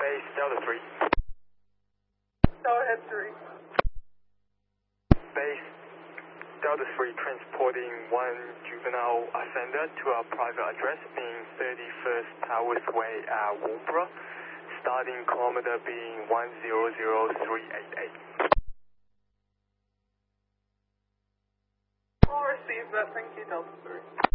Base Delta 3. Go ahead, 3. Base Delta 3 transporting one juvenile offender to a private address in 31st Towers Way at Woomera, starting kilometer being 100388. We'll receive that. Thank you, Delta 3.